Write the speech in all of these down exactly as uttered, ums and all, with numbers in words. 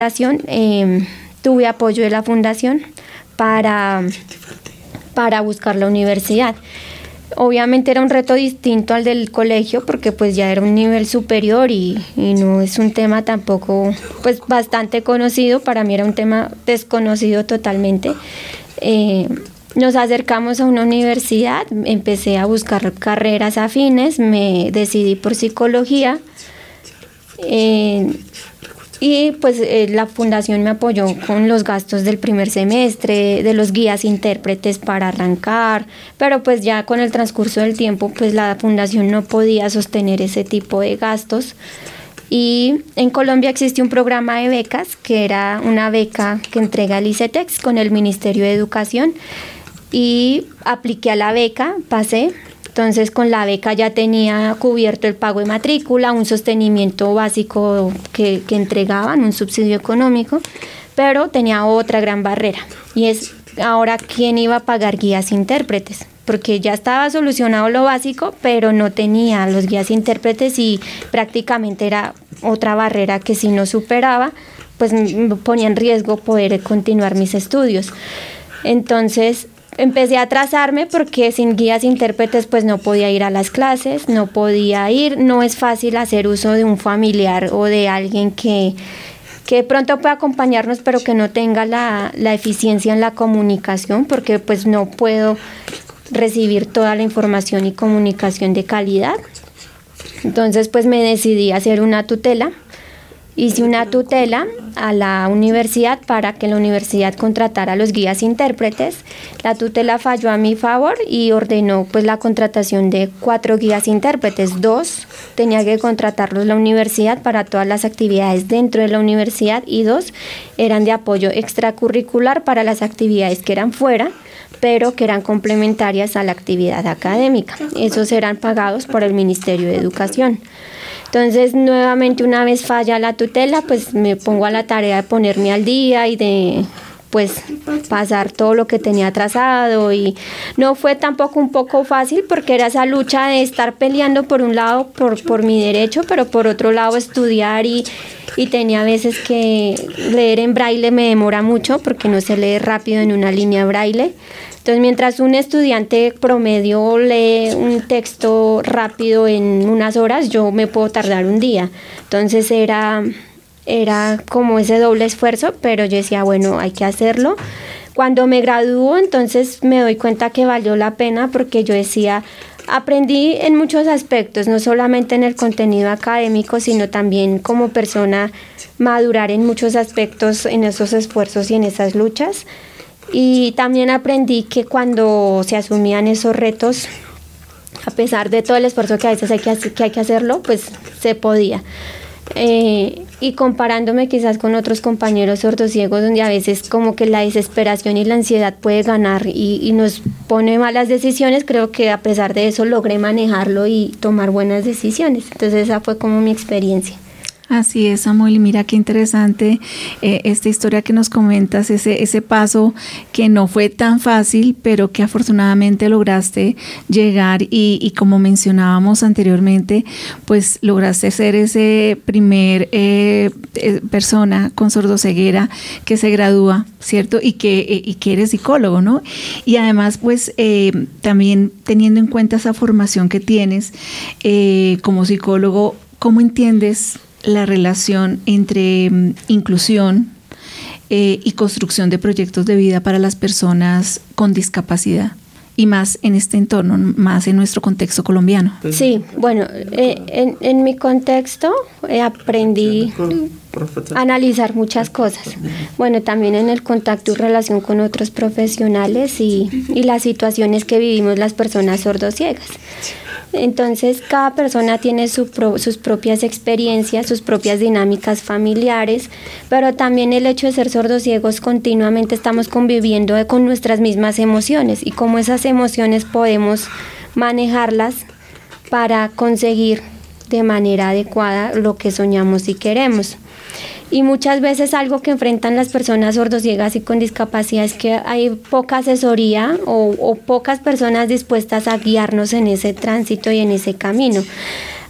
Eh, tuve apoyo de la fundación para, para buscar la universidad. Obviamente era un reto distinto al del colegio porque pues ya era un nivel superior y, y no es un tema tampoco pues bastante conocido. Para mí era un tema desconocido totalmente. Eh, nos acercamos a una universidad, empecé a buscar carreras afines, me decidí por psicología. Eh, Y pues eh, la fundación me apoyó con los gastos del primer semestre, de los guías intérpretes para arrancar, pero pues ya con el transcurso del tiempo pues la fundación no podía sostener ese tipo de gastos. Y en Colombia existe un programa de becas, que era una beca que entrega el ICETEX con el Ministerio de Educación, y apliqué a la beca, pasé. Entonces con la beca ya tenía cubierto el pago de matrícula, un sostenimiento básico que, que entregaban, un subsidio económico, pero tenía otra gran barrera y es ahora quién iba a pagar guías intérpretes, porque ya estaba solucionado lo básico, pero no tenía los guías intérpretes y prácticamente era otra barrera que si no superaba, pues me ponía en riesgo poder continuar mis estudios. Entonces empecé a atrasarme porque sin guías intérpretes pues no podía ir a las clases, no podía ir, no es fácil hacer uso de un familiar o de alguien que, que de pronto pueda acompañarnos pero que no tenga la, la eficiencia en la comunicación porque pues no puedo recibir toda la información y comunicación de calidad. Entonces pues me decidí a hacer una tutela. Hice una tutela a la universidad para que la universidad contratara a los guías intérpretes. La tutela falló a mi favor y ordenó pues la contratación de cuatro guías intérpretes. Dos tenía que contratarlos la universidad para todas las actividades dentro de la universidad y dos eran de apoyo extracurricular para las actividades que eran fuera, pero que eran complementarias a la actividad académica. Esos eran pagados por el Ministerio de Educación. Entonces, nuevamente, una vez falla la tutela, pues me pongo a la tarea de ponerme al día y de pues pasar todo lo que tenía atrasado y no fue tampoco un poco fácil porque era esa lucha de estar peleando por un lado por, por mi derecho, pero por otro lado estudiar y, y tenía veces que leer en braille me demora mucho porque no se lee rápido en una línea braille. Entonces, mientras un estudiante promedio lee un texto rápido en unas horas, yo me puedo tardar un día. Entonces, era, era como ese doble esfuerzo, pero yo decía, bueno, hay que hacerlo. Cuando me gradúo, entonces me doy cuenta que valió la pena porque yo decía, aprendí en muchos aspectos, no solamente en el contenido académico, sino también como persona madurar en muchos aspectos en esos esfuerzos y en esas luchas. Y también aprendí que cuando se asumían esos retos, a pesar de todo el esfuerzo que a veces hay que, hacer, que, hay que hacerlo, pues se podía. Eh, y comparándome quizás con otros compañeros sordociegos, donde a veces como que la desesperación y la ansiedad puede ganar y, y nos pone malas decisiones, creo que a pesar de eso logré manejarlo y tomar buenas decisiones. Entonces esa fue como mi experiencia. Así es, Samuel, y mira qué interesante eh, esta historia que nos comentas, ese, ese paso que no fue tan fácil, pero que afortunadamente lograste llegar y, y como mencionábamos anteriormente, pues lograste ser ese primer eh, eh, persona con sordoceguera que se gradúa, ¿cierto? Y que, eh, y que eres psicólogo, ¿no? Y además, pues eh, también teniendo en cuenta esa formación que tienes eh, como psicólogo, ¿cómo entiendes la relación entre um, inclusión eh, y construcción de proyectos de vida para las personas con discapacidad y más en este entorno, más en nuestro contexto colombiano? Sí, bueno, eh, en, en mi contexto eh, aprendí a analizar muchas cosas. Bueno, también en el contacto y relación con otros profesionales y, y las situaciones que vivimos las personas sordociegas. Entonces, cada persona tiene su pro, sus propias experiencias, sus propias dinámicas familiares, pero también el hecho de ser sordociegos continuamente estamos conviviendo con nuestras mismas emociones y cómo esas emociones podemos manejarlas para conseguir de manera adecuada lo que soñamos y queremos. Y muchas veces algo que enfrentan las personas sordociegas y con discapacidad es que hay poca asesoría o, o pocas personas dispuestas a guiarnos en ese tránsito y en ese camino.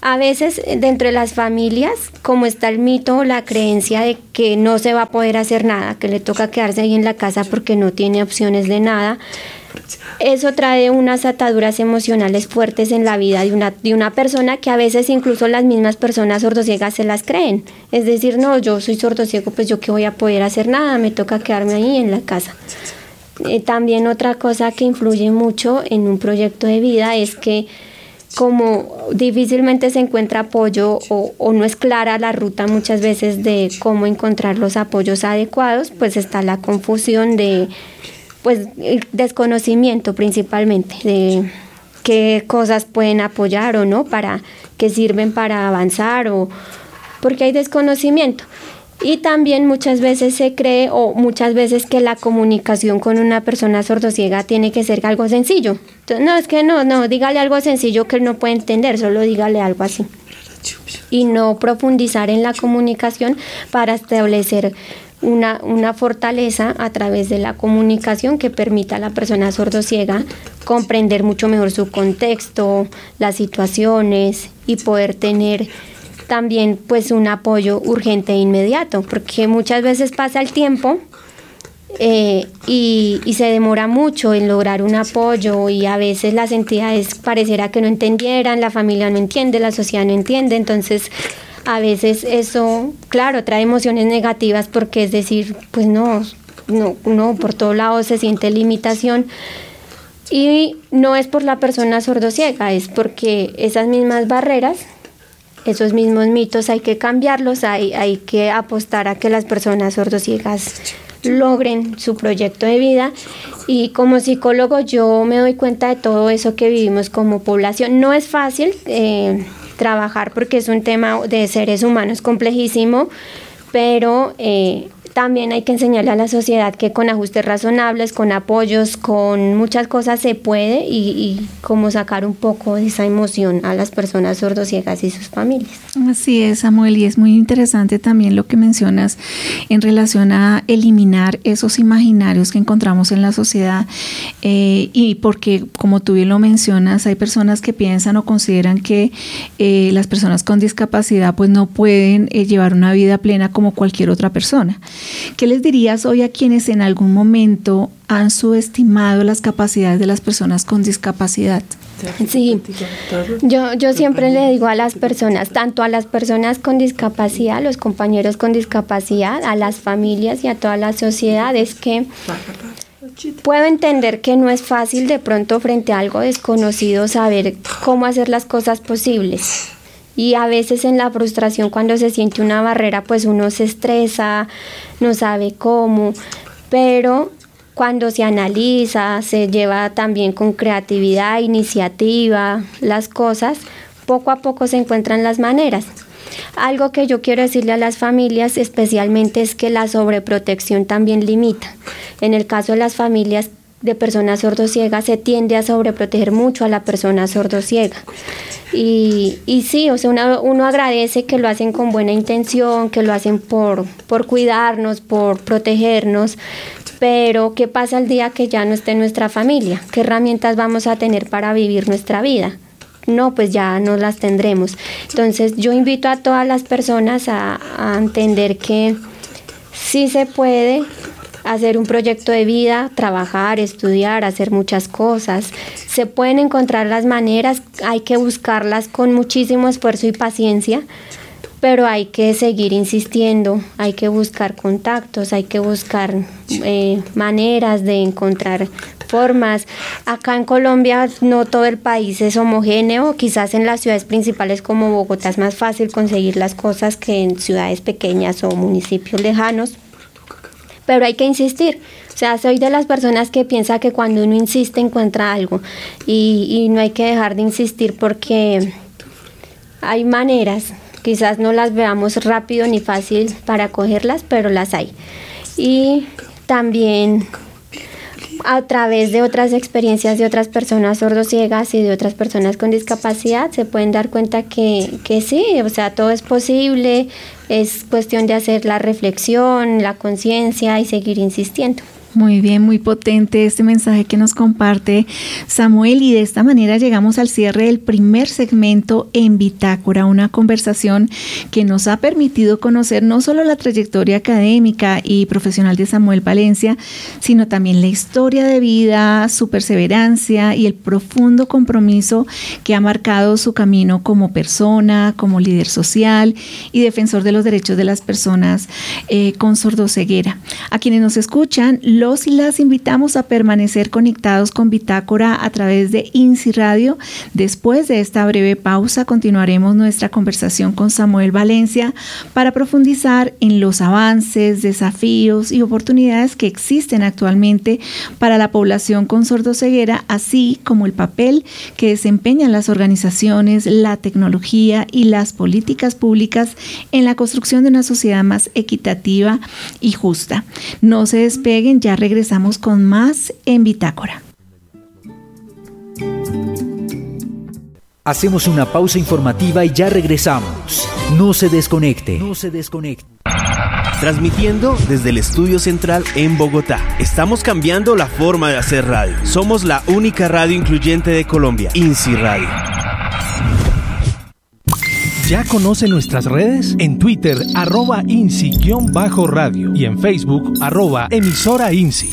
A veces dentro de las familias, como está el mito o la creencia de que no se va a poder hacer nada, que le toca quedarse ahí en la casa porque no tiene opciones de nada, eso trae unas ataduras emocionales fuertes en la vida de una, de una persona que a veces incluso las mismas personas sordociegas se las creen. Es decir, no, yo soy sordociego, pues yo qué voy a poder hacer nada, me toca quedarme ahí en la casa. Eh, también otra cosa que influye mucho en un proyecto de vida es que como difícilmente se encuentra apoyo o, o no es clara la ruta muchas veces de cómo encontrar los apoyos adecuados, pues está la confusión de pues el desconocimiento principalmente de qué cosas pueden apoyar o no, para qué sirven para avanzar, o porque hay desconocimiento. Y también muchas veces se cree o muchas veces que la comunicación con una persona sordociega tiene que ser algo sencillo. Entonces, no, es que no, no, dígale algo sencillo que él no puede entender, solo dígale algo así. Y no profundizar en la comunicación para establecer Una, una fortaleza a través de la comunicación que permita a la persona sordociega comprender mucho mejor su contexto, las situaciones y poder tener también pues un apoyo urgente e inmediato, porque muchas veces pasa el tiempo eh, y, y se demora mucho en lograr un apoyo, y a veces las entidades pareciera que no entendieran, la familia no entiende, la sociedad no entiende, entonces a veces eso, claro, trae emociones negativas, porque es decir, pues no, no, no, por todos lados se siente limitación, y no es por la persona sordociega, es porque esas mismas barreras, esos mismos mitos hay que cambiarlos, hay, hay que apostar a que las personas sordociegas logren su proyecto de vida. Y como psicólogo yo me doy cuenta de todo eso que vivimos como población. No es fácil eh, trabajar porque es un tema de seres humanos complejísimo, pero eh, también hay que enseñarle a la sociedad que con ajustes razonables, con apoyos, con muchas cosas se puede, y, y como sacar un poco de esa emoción a las personas sordociegas y sus familias. Así es, Samuel, y es muy interesante también lo que mencionas en relación a eliminar esos imaginarios que encontramos en la sociedad, eh, y porque, como tú bien lo mencionas, hay personas que piensan o consideran que eh, las personas con discapacidad pues no pueden eh, llevar una vida plena como cualquier otra persona. ¿Qué les dirías hoy a quienes en algún momento han subestimado las capacidades de las personas con discapacidad? Sí, yo, yo siempre le digo a las personas, tanto a las personas con discapacidad, a los compañeros con discapacidad, a las familias y a toda la sociedad, es que puedo entender que no es fácil de pronto frente a algo desconocido saber cómo hacer las cosas posibles. Y a veces en la frustración, cuando se siente una barrera, pues uno se estresa, no sabe cómo, pero cuando se analiza, se lleva también con creatividad, iniciativa, las cosas, poco a poco se encuentran las maneras. Algo que yo quiero decirle a las familias especialmente es que la sobreprotección también limita. En el caso de las familias de personas sordociegas se tiende a sobreproteger mucho a la persona sordociega. Y, y sí, o sea, uno, uno agradece que lo hacen con buena intención, que lo hacen por, por cuidarnos, por protegernos, pero ¿qué pasa el día que ya no esté nuestra familia? ¿Qué herramientas vamos a tener para vivir nuestra vida? No, pues ya no las tendremos. Entonces yo invito a todas las personas a, a entender que sí se puede hacer un proyecto de vida, trabajar, estudiar, hacer muchas cosas. Se pueden encontrar las maneras, hay que buscarlas con muchísimo esfuerzo y paciencia, pero hay que seguir insistiendo, hay que buscar contactos, hay que buscar eh, maneras de encontrar formas. Acá en Colombia no todo el país es homogéneo, quizás en las ciudades principales como Bogotá es más fácil conseguir las cosas que en ciudades pequeñas o municipios lejanos. Pero hay que insistir, o sea, soy de las personas que piensa que cuando uno insiste encuentra algo, y, y no hay que dejar de insistir porque hay maneras, quizás no las veamos rápido ni fácil para cogerlas, pero las hay. Y también a través de otras experiencias de otras personas sordociegas y de otras personas con discapacidad se pueden dar cuenta que, que sí, o sea, todo es posible, es cuestión de hacer la reflexión, la conciencia y seguir insistiendo. Muy bien, muy potente este mensaje que nos comparte Samuel, y de esta manera llegamos al cierre del primer segmento en Bitácora, una conversación que nos ha permitido conocer no solo la trayectoria académica y profesional de Samuel Valencia, sino también la historia de vida, su perseverancia y el profundo compromiso que ha marcado su camino como persona, como líder social y defensor de los derechos de las personas eh, con sordoceguera. A quienes nos escuchan, los y las invitamos a permanecer conectados con Bitácora a través de INSI Radio. Después de esta breve pausa, continuaremos nuestra conversación con Samuel Valencia para profundizar en los avances, desafíos y oportunidades que existen actualmente para la población con sordoceguera, así como el papel que desempeñan las organizaciones, la tecnología y las políticas públicas en la construcción de una sociedad más equitativa y justa. No se despeguen, ya regresamos con más en Bitácora. Hacemos una pausa informativa y ya regresamos. No se desconecte. No se desconecte. Transmitiendo desde el estudio central en Bogotá. Estamos cambiando la forma de hacer radio. Somos la única radio incluyente de Colombia, INSI Radio. ¿Ya conoce nuestras redes? En Twitter, arroba INSI-radio y en Facebook, arroba emisora INSI.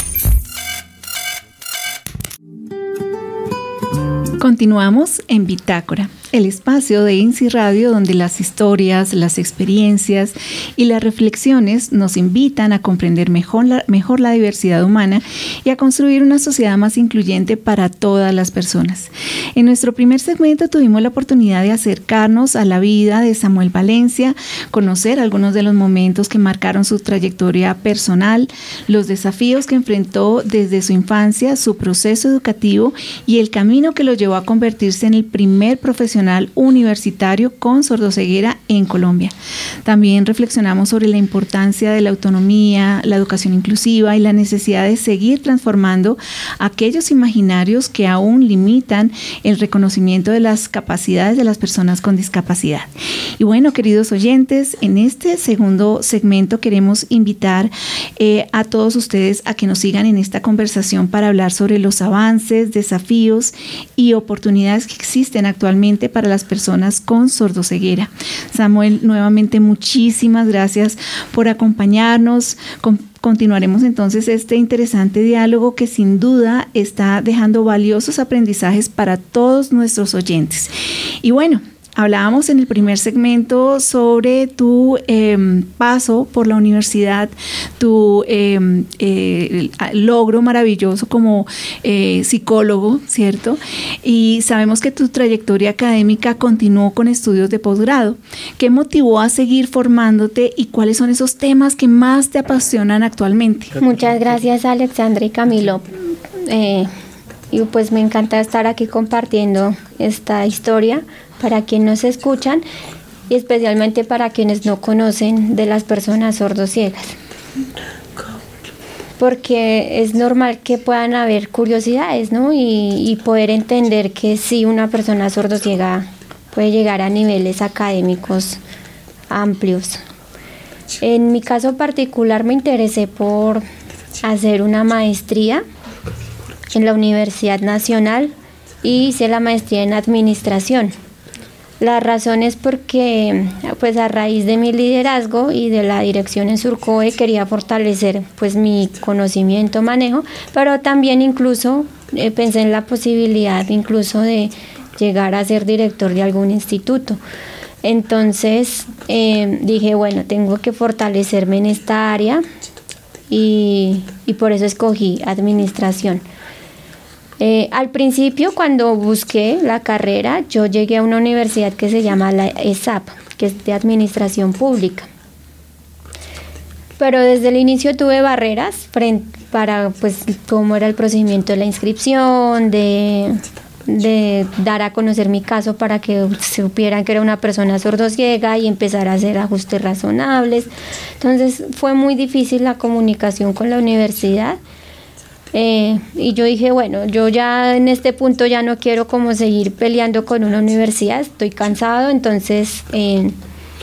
Continuamos en Bitácora, el espacio de INSI Radio donde las historias, las experiencias y las reflexiones nos invitan a comprender mejor la, mejor la diversidad humana y a construir una sociedad más incluyente para todas las personas. En nuestro primer segmento tuvimos la oportunidad de acercarnos a la vida de Samuel Valencia, conocer algunos de los momentos que marcaron su trayectoria personal, los desafíos que enfrentó desde su infancia, su proceso educativo y el camino que lo llevó a convertirse en el primer profesional universitario con sordoceguera en Colombia. También reflexionamos sobre la importancia de la autonomía, la educación inclusiva y la necesidad de seguir transformando aquellos imaginarios que aún limitan el reconocimiento de las capacidades de las personas con discapacidad. Y bueno, queridos oyentes, en este segundo segmento queremos invitar eh, a todos ustedes a que nos sigan en esta conversación para hablar sobre los avances, desafíos y oportunidades que existen actualmente para las personas con sordoceguera. Samuel, nuevamente muchísimas gracias por acompañarnos. Con Continuaremos entonces este interesante diálogo que sin duda está dejando valiosos aprendizajes para todos nuestros oyentes. Y bueno, hablábamos en el primer segmento sobre tu eh, paso por la universidad, tu eh, eh, logro maravilloso como eh, psicólogo, ¿cierto? Y sabemos que tu trayectoria académica continuó con estudios de posgrado. ¿Qué motivó a seguir formándote y cuáles son esos temas que más te apasionan actualmente? Muchas gracias, Alexandra y Camilo. Eh, y pues me encanta estar aquí compartiendo esta historia para quienes nos escuchan y especialmente para quienes no conocen de las personas sordociegas. Porque es normal que puedan haber curiosidades, ¿no? Y, y poder entender que sí, una persona sordociega puede llegar a niveles académicos amplios. En mi caso particular me interesé por hacer una maestría en la Universidad Nacional y hice la maestría en Administración. La razón es porque, pues a raíz de mi liderazgo y de la dirección en Surcoe, quería fortalecer pues mi conocimiento, manejo, pero también incluso eh, pensé en la posibilidad incluso de llegar a ser director de algún instituto. Entonces eh, dije, bueno, tengo que fortalecerme en esta área y, y por eso escogí Administración. Eh, al principio, cuando busqué la carrera, yo llegué a una universidad que se llama la E S A P, que es de Administración Pública. Pero desde el inicio tuve barreras frente, para, pues, cómo era el procedimiento de la inscripción, de, de dar a conocer mi caso para que supieran que era una persona sordociega y empezar a hacer ajustes razonables. Entonces, fue muy difícil la comunicación con la universidad. Eh, y yo dije, bueno, yo ya en este punto ya no quiero como seguir peleando con una universidad, estoy cansado, entonces eh,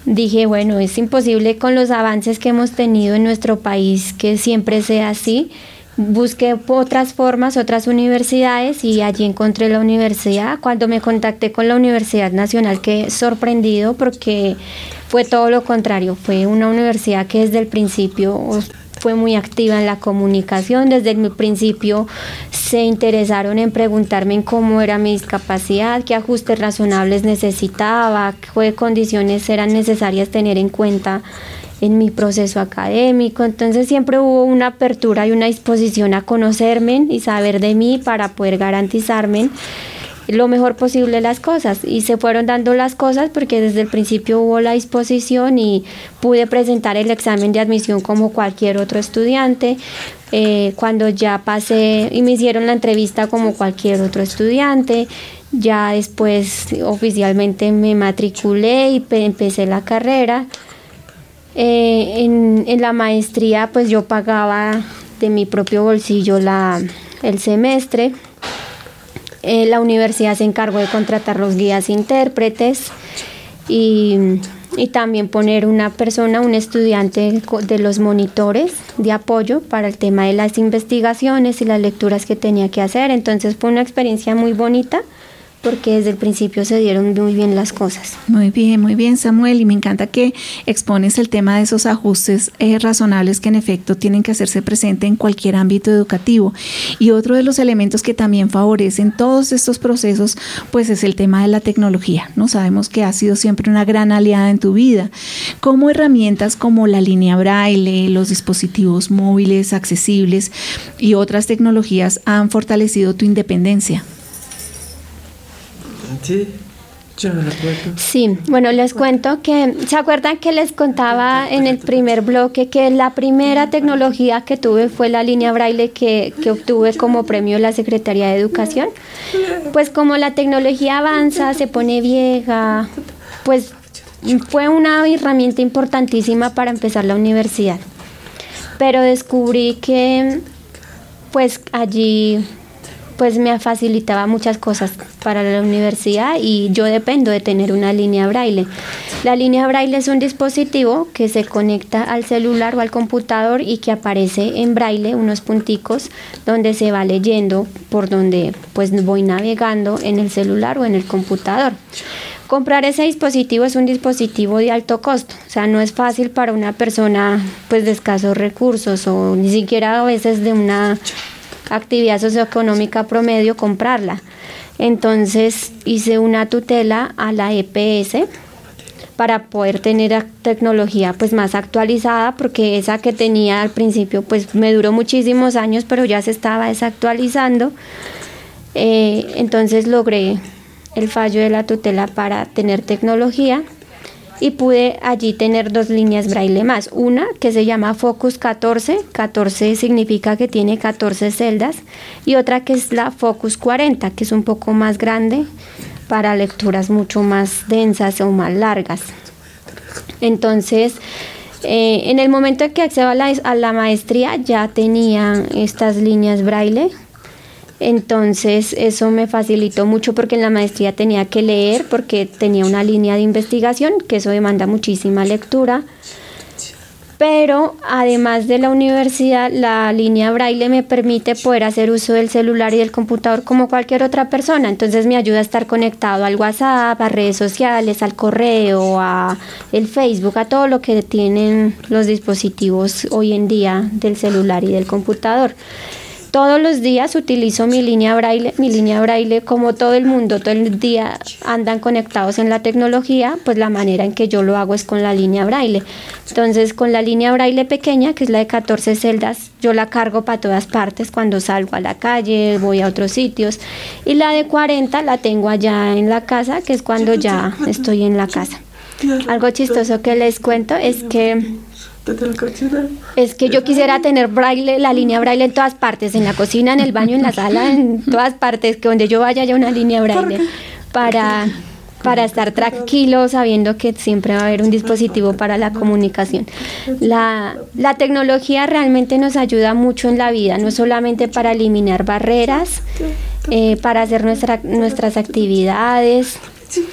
dije, bueno, es imposible con los avances que hemos tenido en nuestro país que siempre sea así. Busqué otras formas, otras universidades y allí encontré la universidad. Cuando me contacté con la Universidad Nacional quedé sorprendido porque fue todo lo contrario. Fue una universidad que desde el principio fue muy activa en la comunicación. Desde el principio se interesaron en preguntarme en cómo era mi discapacidad, qué ajustes razonables necesitaba, qué condiciones eran necesarias tener en cuenta en mi proceso académico. Entonces siempre hubo una apertura y una disposición a conocerme y saber de mí para poder garantizarme lo mejor posible las cosas, y se fueron dando las cosas porque desde el principio hubo la disposición y pude presentar el examen de admisión como cualquier otro estudiante. Eh, cuando ya pasé y me hicieron la entrevista como cualquier otro estudiante, ya después oficialmente me matriculé y pe- empecé la carrera. Eh, en, en la maestría pues yo pagaba de mi propio bolsillo la, el semestre. Eh, la universidad se encargó de contratar los guías intérpretes y, y también poner una persona, un estudiante de los monitores de apoyo para el tema de las investigaciones y las lecturas que tenía que hacer. Entonces fue una experiencia muy bonita porque desde el principio se dieron muy bien las cosas. Muy bien, muy bien, Samuel, y me encanta que expones el tema de esos ajustes eh, razonables que en efecto tienen que hacerse presente en cualquier ámbito educativo. Y otro de los elementos que también favorecen todos estos procesos, pues es el tema de la tecnología, ¿no? Sabemos que ha sido siempre una gran aliada en tu vida. ¿Cómo herramientas como la línea braille, los dispositivos móviles accesibles y otras tecnologías han fortalecido tu independencia? Sí, yo me recuerdo. Sí, bueno, les cuento que, ¿se acuerdan que les contaba en el primer bloque que la primera tecnología que tuve fue la línea braille que, que obtuve como premio de la Secretaría de Educación? Pues como la tecnología avanza, se pone vieja, pues fue una herramienta importantísima para empezar la universidad. Pero descubrí que pues allí pues me facilitaba muchas cosas para la universidad y yo dependo de tener una línea braille. La línea braille es un dispositivo que se conecta al celular o al computador y que aparece en braille, unos punticos donde se va leyendo por donde pues voy navegando en el celular o en el computador. Comprar ese dispositivo es un dispositivo de alto costo, o sea, no es fácil para una persona pues de escasos recursos o ni siquiera a veces de una actividad socioeconómica promedio comprarla. Entonces hice una tutela a la E P S para poder tener tecnología pues más actualizada, porque esa que tenía al principio pues me duró muchísimos años, pero ya se estaba desactualizando. Eh, entonces logré el fallo de la tutela para tener tecnología y pude allí tener dos líneas braille más, una que se llama Focus catorce, catorce significa que tiene catorce celdas, y otra que es la Focus cuarenta, que es un poco más grande para lecturas mucho más densas o más largas. Entonces, eh, en el momento en que accedo a la, a la maestría ya tenía estas líneas braille. Entonces eso me facilitó mucho porque en la maestría tenía que leer porque tenía una línea de investigación, que eso demanda muchísima lectura. Pero además de la universidad, la línea braille me permite poder hacer uso del celular y del computador como cualquier otra persona. Entonces me ayuda a estar conectado al WhatsApp, a redes sociales, al correo, a el Facebook, a todo lo que tienen los dispositivos hoy en día del celular y del computador. Todos los días utilizo mi línea braille, mi línea braille como todo el mundo, todo el día andan conectados en la tecnología, pues la manera en que yo lo hago es con la línea braille. Entonces con la línea braille pequeña, que es la de catorce celdas, yo la cargo para todas partes cuando salgo a la calle, voy a otros sitios, y la de cuarenta la tengo allá en la casa, que es cuando ya estoy en la casa. Algo chistoso que les cuento es que Es que yo quisiera tener braille, la línea braille en todas partes, en la cocina, en el baño, en la sala, en todas partes, que donde yo vaya haya una línea braille para, para estar tranquilo sabiendo que siempre va a haber un dispositivo para la comunicación. La, la tecnología realmente nos ayuda mucho en la vida, no solamente para eliminar barreras, eh, para hacer nuestra, nuestras actividades.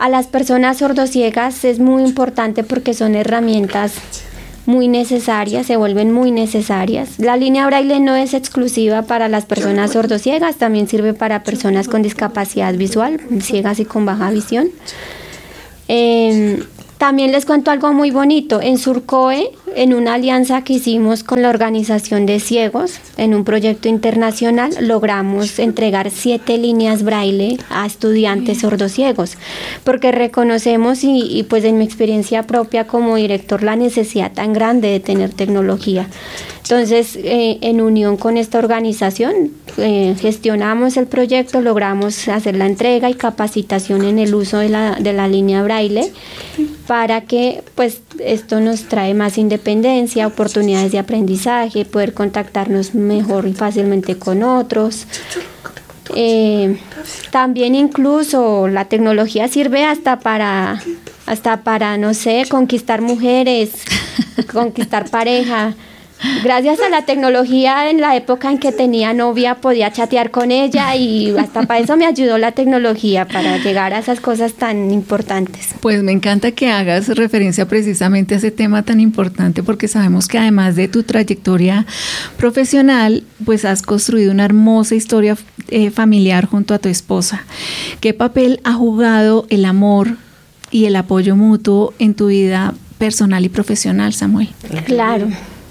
a las personas sordociegas es muy importante porque son herramientas muy necesarias, se vuelven muy necesarias. La línea braille no es exclusiva para las personas sordociegas, también sirve para personas con discapacidad visual, ciegas y con baja visión. Eh, también les cuento algo muy bonito. En Surcoe, en una alianza que hicimos con la Organización de Ciegos, en un proyecto internacional, logramos entregar siete líneas braille a estudiantes sordociegos, porque reconocemos y, y pues en mi experiencia propia como director la necesidad tan grande de tener tecnología. Entonces, eh, en unión con esta organización, eh, gestionamos el proyecto, logramos hacer la entrega y capacitación en el uso de la, de la línea braille para que pues esto nos trae más independencia, oportunidades de aprendizaje, poder contactarnos mejor y fácilmente con otros. Eh, también incluso la tecnología sirve hasta para, hasta para, no sé, conquistar mujeres, conquistar pareja. Gracias a la tecnología, en la época en que tenía novia podía chatear con ella y hasta para eso me ayudó la tecnología, para llegar a esas cosas tan importantes. Pues me encanta que hagas referencia precisamente a ese tema tan importante, porque sabemos que además de tu trayectoria profesional, pues has construido una hermosa historia eh, familiar junto a tu esposa. ¿Qué papel ha jugado el amor y el apoyo mutuo en tu vida personal y profesional, Samuel? Claro.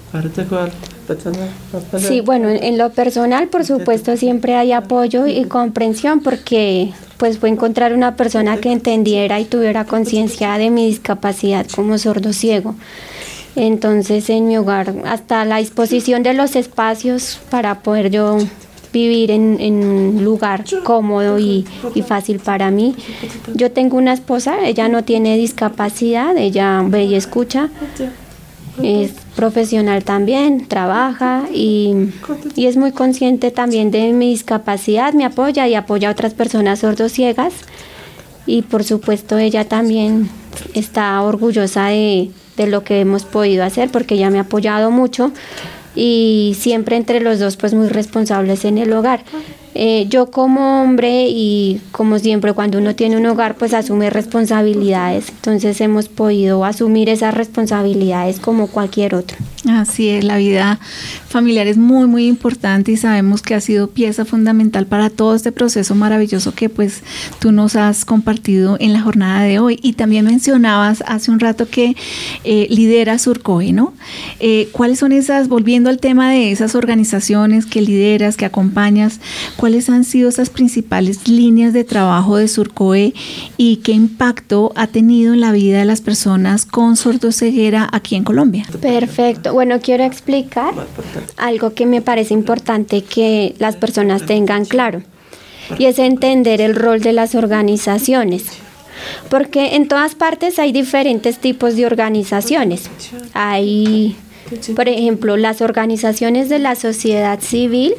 Sí, bueno, en, en lo personal, por supuesto, siempre hay apoyo y comprensión, porque pues fue encontrar una persona que entendiera y tuviera conciencia de mi discapacidad como sordo-ciego. Entonces, en mi hogar, hasta la disposición de los espacios para poder yo vivir en, en un lugar cómodo y, y fácil para mí. Yo tengo una esposa, ella no tiene discapacidad, ella ve y escucha. Es profesional también, trabaja y, y es muy consciente también de mi discapacidad, me apoya y apoya a otras personas sordociegas, y por supuesto ella también está orgullosa de, de lo que hemos podido hacer, porque ella me ha apoyado mucho y siempre entre los dos pues muy responsables en el hogar. Eh, yo como hombre y como siempre cuando uno tiene un hogar pues asume responsabilidades, entonces hemos podido asumir esas responsabilidades como cualquier otro. Así es, la vida familiar es muy muy importante y sabemos que ha sido pieza fundamental para todo este proceso maravilloso que pues tú nos has compartido en la jornada de hoy. Y también mencionabas hace un rato que eh, lideras Surcoe, ¿no? Eh, ¿Cuáles son esas, volviendo al tema de esas organizaciones que lideras, que acompañas, cuáles han sido esas principales líneas de trabajo de Surcoe y qué impacto ha tenido en la vida de las personas con sordoceguera aquí en Colombia? Perfecto. Bueno, quiero explicar algo que me parece importante que las personas tengan claro, y es entender el rol de las organizaciones, porque en todas partes hay diferentes tipos de organizaciones. Hay, por ejemplo, las organizaciones de la sociedad civil,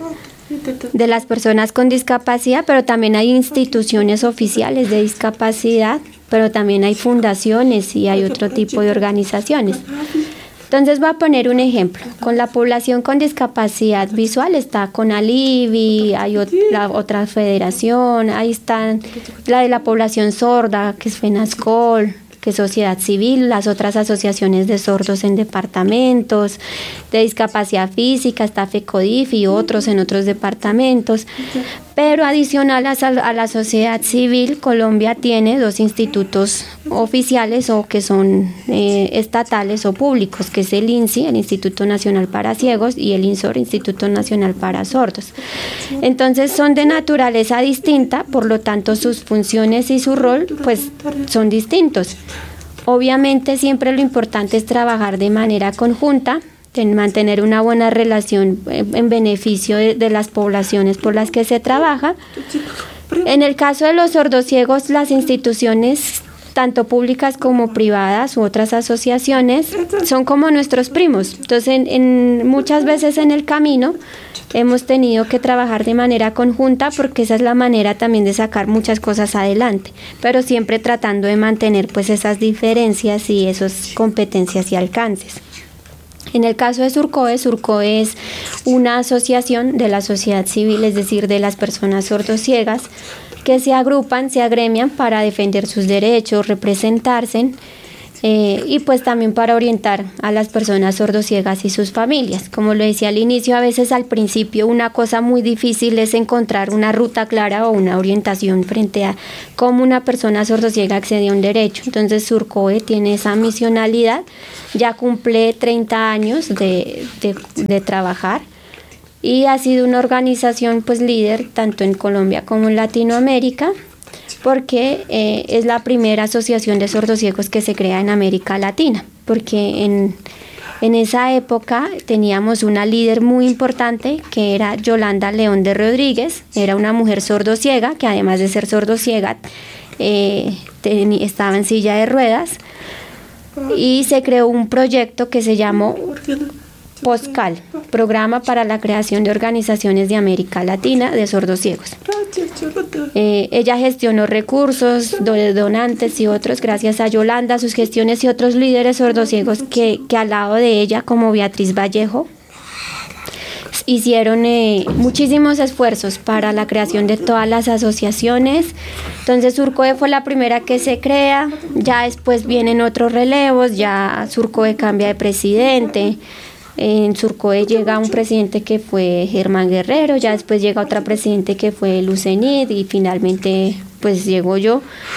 de las personas con discapacidad, pero también hay instituciones oficiales de discapacidad, pero también hay fundaciones y hay otro tipo de organizaciones. Entonces voy a poner un ejemplo. Con la población con discapacidad visual está CONALIVI, hay ot- la otra federación, ahí están la de la población sorda, que es FENASCOL, que es Sociedad Civil, las otras asociaciones de sordos en departamentos, de discapacidad física, está FECODIF y otros en otros departamentos. Pero adicional a, a la sociedad civil, Colombia tiene dos institutos oficiales o que son eh, estatales o públicos, que es el INSI, el Instituto Nacional para Ciegos, y el INSOR, Instituto Nacional para Sordos. Entonces son de naturaleza distinta, por lo tanto sus funciones y su rol pues son distintos. Obviamente siempre lo importante es trabajar de manera conjunta, en mantener una buena relación en beneficio de, de las poblaciones por las que se trabaja. En el caso de los sordociegos, las instituciones, tanto públicas como privadas u otras asociaciones, son como nuestros primos. Entonces, en, en, muchas veces en el camino hemos tenido que trabajar de manera conjunta, porque esa es la manera también de sacar muchas cosas adelante, pero siempre tratando de mantener pues esas diferencias y esas competencias y alcances. En el caso de Surcoe, Surcoe es una asociación de la sociedad civil, es decir, de las personas sordociegas, que se agrupan, se agremian para defender sus derechos, representarse, eh, y pues también para orientar a las personas sordociegas y sus familias. Como lo decía al inicio, a veces al principio una cosa muy difícil es encontrar una ruta clara o una orientación frente a cómo una persona sordociega accede a un derecho. Entonces Surcoe tiene esa misionalidad, ya cumple treinta años de, de, de trabajar, y ha sido una organización pues líder tanto en Colombia como en Latinoamérica, porque eh, es la primera asociación de sordociegos que se crea en América Latina, porque en, en esa época teníamos una líder muy importante que era Yolanda León de Rodríguez, era una mujer sordociega que además de ser sordociega eh, ten, estaba en silla de ruedas, y se creó un proyecto que se llamó POSCAL, Programa para la Creación de Organizaciones de América Latina de Sordociegos. Eh, ella gestionó recursos, donantes y otros, gracias a Yolanda, sus gestiones y otros líderes sordociegos que, que al lado de ella, como Beatriz Vallejo, hicieron eh, muchísimos esfuerzos para la creación de todas las asociaciones. Entonces Surcoe fue la primera que se crea, ya después vienen otros relevos, ya Surcoe cambia de presidente. En Surcoe llega un presidente que fue Germán Guerrero, ya después llega otra presidente que fue Lucenid, y finalmente pues llego yo.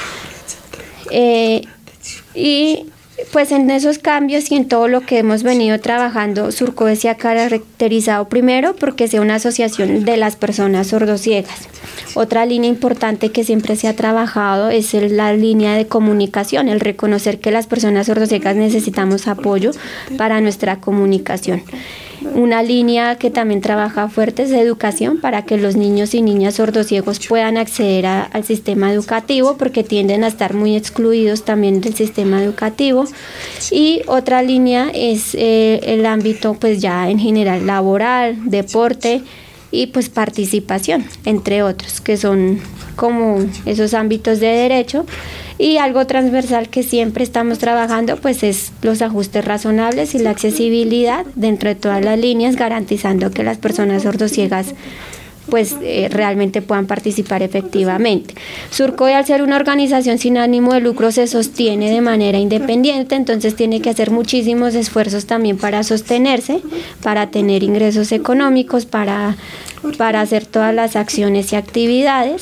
Eh, y pues en esos cambios y en todo lo que hemos venido trabajando, Surcoe se ha caracterizado primero porque sea una asociación de las personas sordociegas. Otra línea importante que siempre se ha trabajado es el, la línea de comunicación, el reconocer que las personas sordociegas necesitamos apoyo para nuestra comunicación. Una línea que también trabaja fuerte es de educación, para que los niños y niñas sordociegos puedan acceder a, al sistema educativo, porque tienden a estar muy excluidos también del sistema educativo. Y otra línea es eh, el ámbito pues ya en general laboral, deporte y pues participación, entre otros, que son como esos ámbitos de derecho. Y algo transversal que siempre estamos trabajando pues es los ajustes razonables y la accesibilidad dentro de todas las líneas, garantizando que las personas sordociegas pues eh, realmente puedan participar efectivamente. Surcoe, al ser una organización sin ánimo de lucro, se sostiene de manera independiente, entonces tiene que hacer muchísimos esfuerzos también para sostenerse, para tener ingresos económicos, para, para hacer todas las acciones y actividades.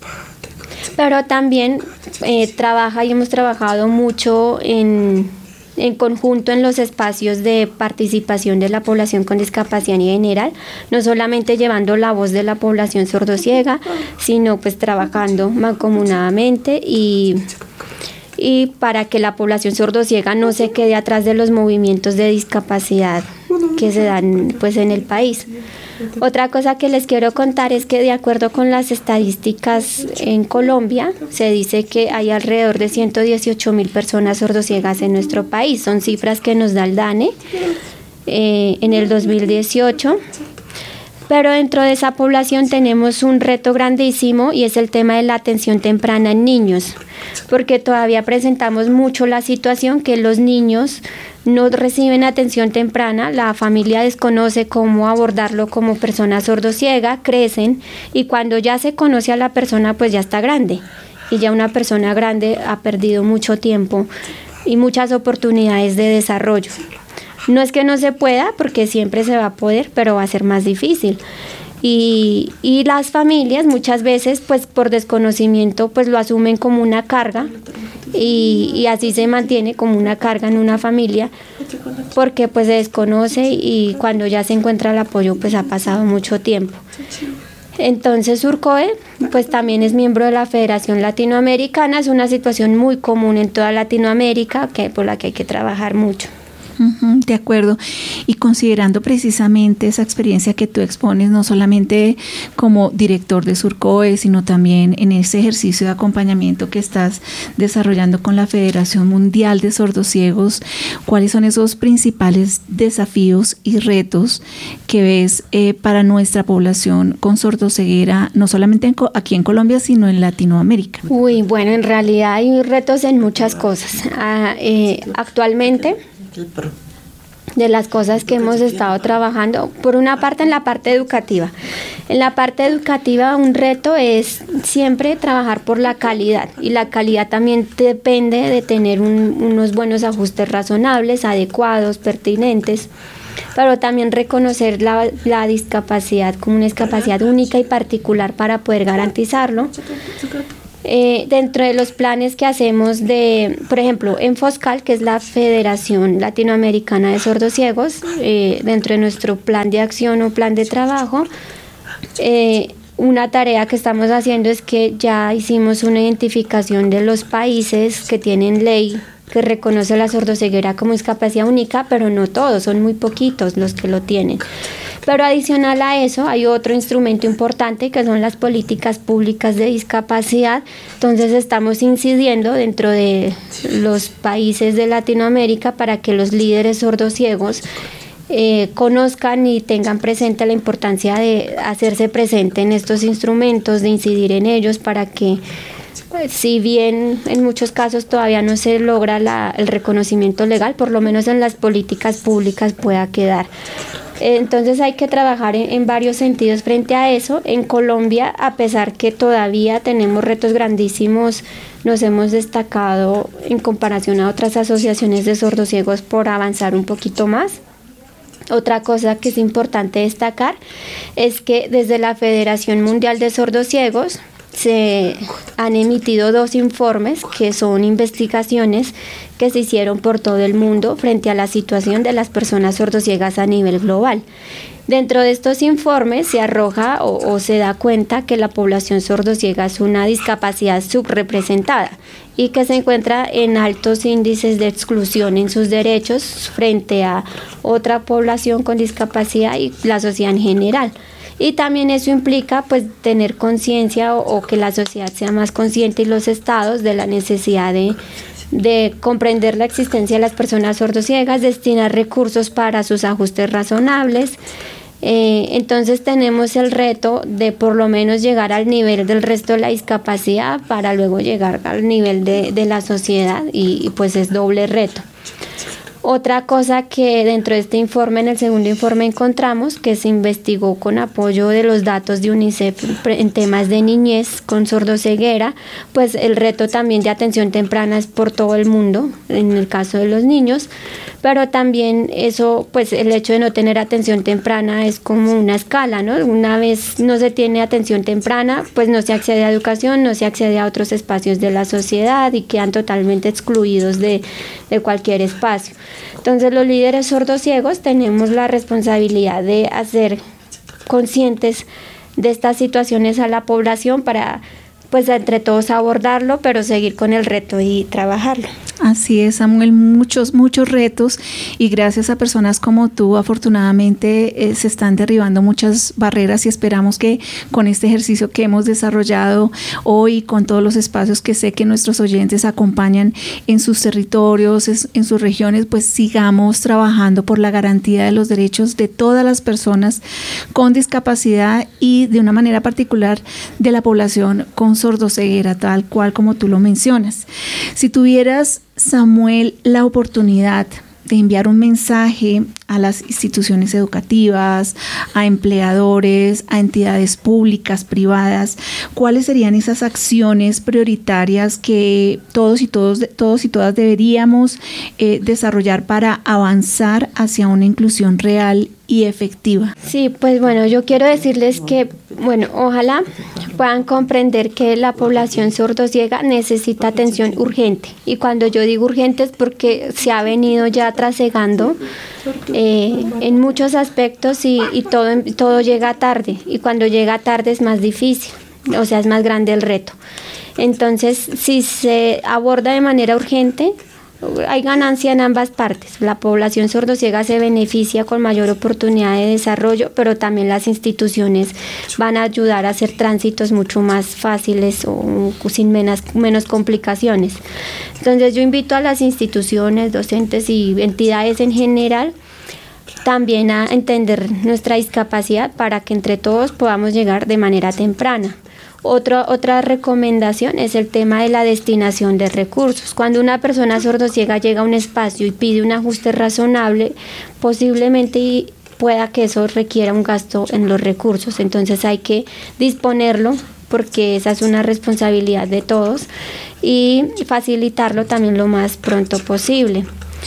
Pero también eh, trabaja y hemos trabajado mucho en, en conjunto en los espacios de participación de la población con discapacidad en general, no solamente llevando la voz de la población sordociega, sino pues trabajando mancomunadamente y, y para que la población sordociega no se quede atrás de los movimientos de discapacidad que se dan pues en el país. Otra cosa que les quiero contar es que, de acuerdo con las estadísticas en Colombia, se dice que hay alrededor de ciento dieciocho mil personas sordociegas en nuestro país. Son cifras que nos da el DANE eh, en el dos mil dieciocho. Pero dentro de esa población tenemos un reto grandísimo, y es el tema de la atención temprana en niños, porque todavía presentamos mucho la situación que los niños no reciben atención temprana, la familia desconoce cómo abordarlo como persona sordociega, crecen, y cuando ya se conoce a la persona pues ya está grande, y ya una persona grande ha perdido mucho tiempo y muchas oportunidades de desarrollo. No es que no se pueda, porque siempre se va a poder, pero va a ser más difícil. Y, y las familias muchas veces pues por desconocimiento pues lo asumen como una carga, y, y así se mantiene como una carga en una familia, porque pues se desconoce, y cuando ya se encuentra el apoyo pues ha pasado mucho tiempo. Entonces Surcoe pues también es miembro de la Federación Latinoamericana. Es una situación muy común en toda Latinoamérica, que por la que hay que trabajar mucho. Uh-huh, de acuerdo. Y considerando precisamente esa experiencia que tú expones, no solamente como director de Surcoe, sino también en ese ejercicio de acompañamiento que estás desarrollando con la Federación Mundial de Sordociegos, ¿cuáles son esos principales desafíos y retos que ves eh, para nuestra población con sordoceguera, no solamente en, aquí en Colombia, sino en Latinoamérica? Uy, bueno, en realidad hay retos en muchas cosas. Ah, eh, actualmente de las cosas que hemos estado trabajando, por una parte en la parte educativa. En la parte educativa un reto es siempre trabajar por la calidad, y la calidad también depende de tener un, unos buenos ajustes razonables, adecuados, pertinentes, pero también reconocer la, la discapacidad como una discapacidad única y particular para poder garantizarlo. Eh, dentro de los planes que hacemos de, por ejemplo, en FOSCAL, que es la Federación Latinoamericana de Sordociegos, eh, dentro de nuestro plan de acción o plan de trabajo, eh, una tarea que estamos haciendo es que ya hicimos una identificación de los países que tienen ley que reconoce la sordoceguera como discapacidad única, pero no todos, son muy poquitos los que lo tienen. Pero adicional a eso hay otro instrumento importante que son las políticas públicas de discapacidad. Entonces estamos incidiendo dentro de los países de Latinoamérica para que los líderes sordociegos eh, conozcan y tengan presente la importancia de hacerse presente en estos instrumentos, de incidir en ellos para que, pues, si bien en muchos casos todavía no se logra la, el reconocimiento legal, por lo menos en las políticas públicas pueda quedar. Entonces hay que trabajar en, en varios sentidos frente a eso. En Colombia, a pesar que todavía tenemos retos grandísimos, nos hemos destacado en comparación a otras asociaciones de sordociegos por avanzar un poquito más. Otra cosa que es importante destacar es que desde la Federación Mundial de Sordociegos se han emitido dos informes que son investigaciones que se hicieron por todo el mundo frente a la situación de las personas sordociegas a nivel global. Dentro de estos informes se arroja o, o se da cuenta que la población sordociega es una discapacidad subrepresentada y que se encuentra en altos índices de exclusión en sus derechos frente a otra población con discapacidad y la sociedad en general. Y también eso implica pues tener conciencia o, o que la sociedad sea más consciente y los estados de la necesidad de, de comprender la existencia de las personas sordociegas, destinar recursos para sus ajustes razonables. Eh, entonces tenemos el reto de por lo menos llegar al nivel del resto de la discapacidad para luego llegar al nivel de, de la sociedad y, y pues es doble reto. Otra cosa que dentro de este informe, en el segundo informe encontramos, que se investigó con apoyo de los datos de UNICEF en temas de niñez con sordoceguera, pues el reto también de atención temprana es por todo el mundo, en el caso de los niños, pero también eso, pues el hecho de no tener atención temprana es como una escala, ¿no? Una vez no se tiene atención temprana, pues no se accede a educación, no se accede a otros espacios de la sociedad y quedan totalmente excluidos de, de cualquier espacio. Entonces los líderes sordociegos tenemos la responsabilidad de hacer conscientes de estas situaciones a la población para pues entre todos abordarlo, pero seguir con el reto y trabajarlo. Así es, Samuel, muchos, muchos retos y gracias a personas como tú, afortunadamente eh, se están derribando muchas barreras y esperamos que con este ejercicio que hemos desarrollado hoy, con todos los espacios que sé que nuestros oyentes acompañan en sus territorios, es, en sus regiones, pues sigamos trabajando por la garantía de los derechos de todas las personas con discapacidad y de una manera particular de la población con sordoceguera, tal cual como tú lo mencionas. Si tuvieras, Samuel, la oportunidad de enviar un mensaje a las instituciones educativas, a empleadores, a entidades públicas, privadas, ¿cuáles serían esas acciones prioritarias que todos y todos, todos y todas deberíamos eh, desarrollar para avanzar hacia una inclusión real y efectiva? Sí, pues bueno, yo quiero decirles que, bueno, ojalá puedan comprender que la población sordociega necesita atención urgente. Y cuando yo digo urgente es porque se ha venido ya trasegando eh, en muchos aspectos y, y todo, todo llega tarde. Y cuando llega tarde es más difícil, o sea, es más grande el reto. Entonces, si se aborda de manera urgente, hay ganancia en ambas partes. La población sordociega se beneficia con mayor oportunidad de desarrollo, pero también las instituciones van a ayudar a hacer tránsitos mucho más fáciles o sin menos, menos complicaciones. Entonces yo invito a las instituciones, docentes y entidades en general también a entender nuestra discapacidad para que entre todos podamos llegar de manera temprana. Otra, otra recomendación es el tema de la destinación de recursos. Cuando una persona sordociega llega a un espacio y pide un ajuste razonable, posiblemente pueda que eso requiera un gasto en los recursos. Entonces hay que disponerlo, porque esa es una responsabilidad de todos, y facilitarlo también lo más pronto posible.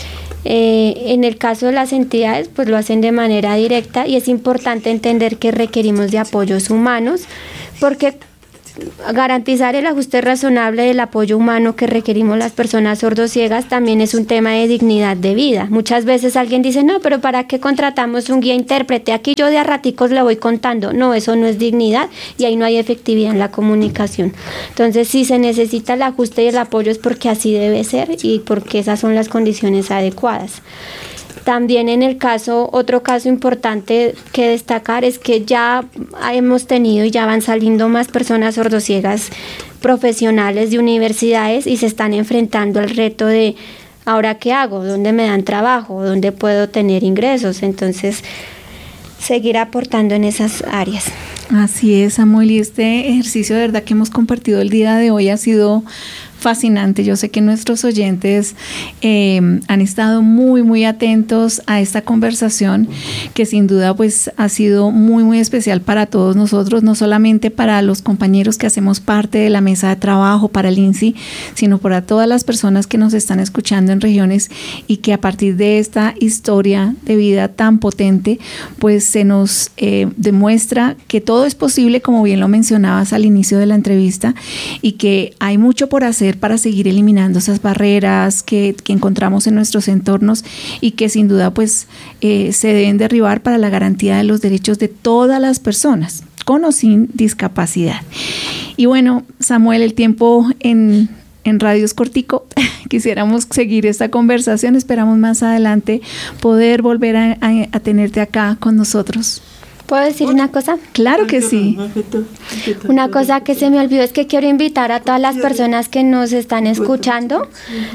Eh, en el caso de las entidades, pues lo hacen de manera directa, y es importante entender que requerimos de apoyos humanos, porque garantizar el ajuste razonable del apoyo humano que requerimos las personas sordociegas también es un tema de dignidad de vida. Muchas veces alguien dice, no, pero ¿para qué contratamos un guía intérprete? Aquí yo de a raticos le voy contando. No, eso no es dignidad, y ahí no hay efectividad en la comunicación. Entonces, si se necesita el ajuste y el apoyo es porque así debe ser y porque esas son las condiciones adecuadas. También en el caso, otro caso importante que destacar es que ya hemos tenido y ya van saliendo más personas sordociegas profesionales de universidades y se están enfrentando al reto de ¿ahora qué hago? ¿Dónde me dan trabajo? ¿Dónde puedo tener ingresos? Entonces, seguir aportando en esas áreas. Así es, Samuel, y este ejercicio de verdad que hemos compartido el día de hoy ha sido fascinante. Yo sé que nuestros oyentes eh, han estado muy, muy atentos a esta conversación, que sin duda pues ha sido muy, muy especial para todos nosotros, no solamente para los compañeros que hacemos parte de la mesa de trabajo, para el INSI, sino para todas las personas que nos están escuchando en regiones, y que a partir de esta historia de vida tan potente, pues se nos eh, demuestra que todo es posible, como bien lo mencionabas al inicio de la entrevista, y que hay mucho por hacer para seguir eliminando esas barreras que, que encontramos en nuestros entornos, y que sin duda pues eh, se deben derribar para la garantía de los derechos de todas las personas, con o sin discapacidad. Y bueno, Samuel, el tiempo en, en radio es cortico. Quisiéramos seguir esta conversación. Esperamos más adelante poder volver a, a, a tenerte acá con nosotros. ¿Puedo decir una cosa? Claro que sí. Una cosa que se me olvidó es que quiero invitar a todas las personas que nos están escuchando,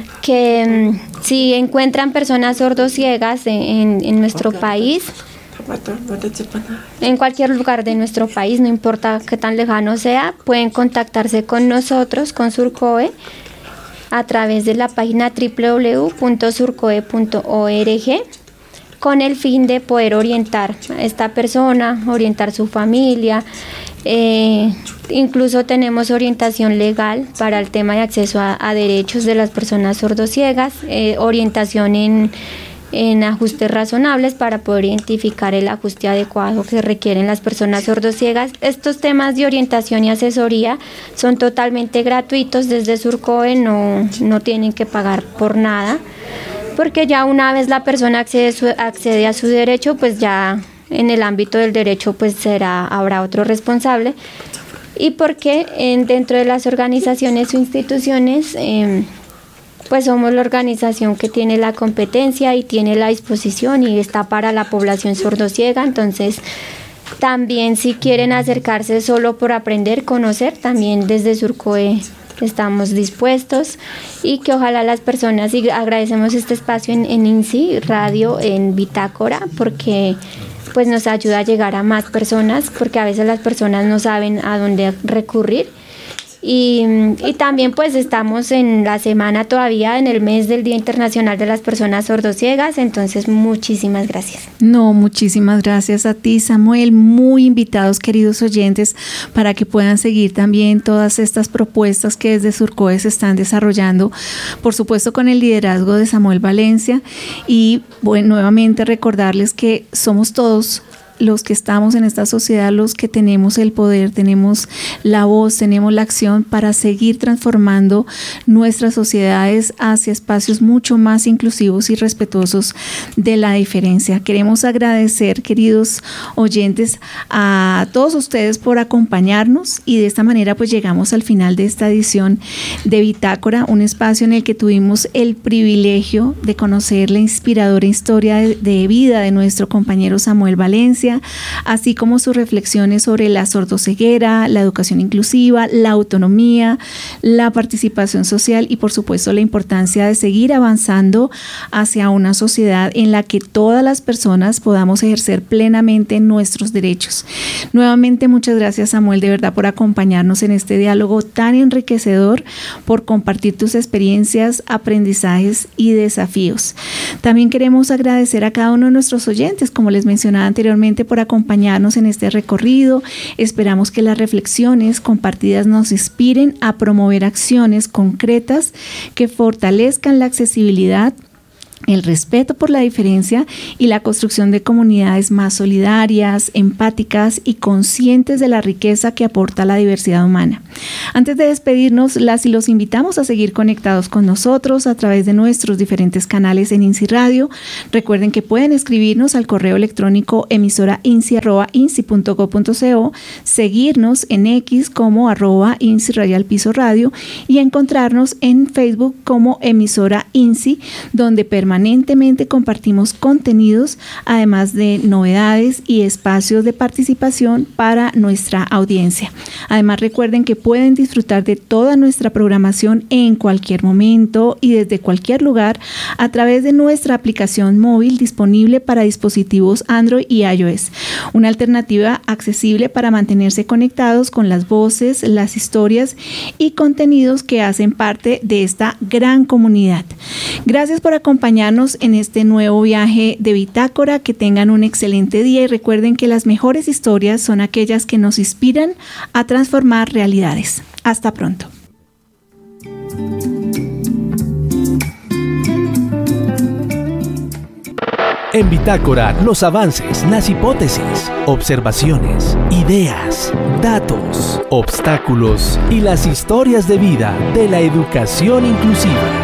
que um, si encuentran personas sordociegas en, en nuestro país, en cualquier lugar de nuestro país, no importa qué tan lejano sea, pueden contactarse con nosotros, con Surcoe, a través de la página doble u doble u doble u punto surcoe punto org, con el fin de poder orientar a esta persona, orientar su familia. Eh, incluso tenemos orientación legal para el tema de acceso a, a derechos de las personas sordociegas, eh, orientación en, en ajustes razonables para poder identificar el ajuste adecuado que requieren las personas sordociegas. Estos temas de orientación y asesoría son totalmente gratuitos desde Surcoe, no, no tienen que pagar por nada, porque ya una vez la persona accede, su, accede a su derecho, pues ya en el ámbito del derecho pues será, habrá otro responsable, y porque en, dentro de las organizaciones o instituciones eh, pues somos la organización que tiene la competencia y tiene la disposición y está para la población sordociega. Entonces también, si quieren acercarse solo por aprender, conocer, también desde Surcoe estamos dispuestos, y que ojalá las personas, y agradecemos este espacio en, en INSI Radio, en Bitácora, porque pues nos ayuda a llegar a más personas, porque a veces las personas no saben a dónde recurrir. Y, y también pues estamos en la semana todavía, en el mes del Día Internacional de las Personas Sordociegas, entonces muchísimas gracias. No, muchísimas gracias a ti, Samuel, muy invitados, queridos oyentes, para que puedan seguir también todas estas propuestas que desde Surcoe se están desarrollando, por supuesto con el liderazgo de Samuel Valencia, y bueno, nuevamente recordarles que somos todos los que estamos en esta sociedad, los que tenemos el poder, tenemos la voz, tenemos la acción para seguir transformando nuestras sociedades hacia espacios mucho más inclusivos y respetuosos de la diferencia. Queremos agradecer, queridos oyentes, a todos ustedes por acompañarnos, y de esta manera pues llegamos al final de esta edición de Bitácora, un espacio en el que tuvimos el privilegio de conocer la inspiradora historia de, de vida de nuestro compañero Samuel Valencia, experiencia, así como sus reflexiones sobre la sordoceguera, la educación inclusiva, la autonomía, la participación social y por supuesto la importancia de seguir avanzando hacia una sociedad en la que todas las personas podamos ejercer plenamente nuestros derechos. Nuevamente, muchas gracias, Samuel, de verdad por acompañarnos en este diálogo tan enriquecedor, por compartir tus experiencias, aprendizajes y desafíos. También queremos agradecer a cada uno de nuestros oyentes, como les mencionaba anteriormente, por acompañarnos en este recorrido. Esperamos que las reflexiones compartidas nos inspiren a promover acciones concretas que fortalezcan la accesibilidad, el respeto por la diferencia y la construcción de comunidades más solidarias, empáticas y conscientes de la riqueza que aporta la diversidad humana. Antes de despedirnos, las y los invitamos a seguir conectados con nosotros a través de nuestros diferentes canales en INSI Radio. Recuerden que pueden escribirnos al correo electrónico emisora insi arroba insi punto go punto co, seguirnos en X como arroba insi rayal piso radio y encontrarnos en Facebook como emisora INSI, donde permanecemos Permanentemente compartimos contenidos, además de novedades y espacios de participación para nuestra audiencia. Además, recuerden que pueden disfrutar de toda nuestra programación en cualquier momento y desde cualquier lugar a través de nuestra aplicación móvil disponible para dispositivos Android y iOS. Una alternativa accesible para mantenerse conectados con las voces, las historias y contenidos que hacen parte de esta gran comunidad. Gracias por acompañarnos en este nuevo viaje de Bitácora. Que tengan un excelente día y recuerden que las mejores historias son aquellas que nos inspiran a transformar realidades. Hasta pronto. En Bitácora, los avances, las hipótesis, observaciones, ideas, datos, obstáculos y las historias de vida de la educación inclusiva.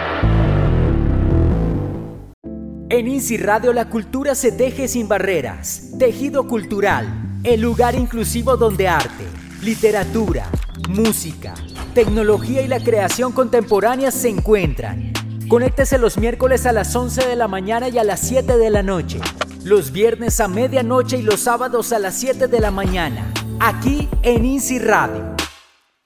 En INSI Radio la cultura se teje sin barreras. Tejido cultural, el lugar inclusivo donde arte, literatura, música, tecnología y la creación contemporánea se encuentran. Conéctese los miércoles a las once de la mañana y a las siete de la noche. Los viernes a medianoche y los sábados a las siete de la mañana. Aquí en INSI Radio.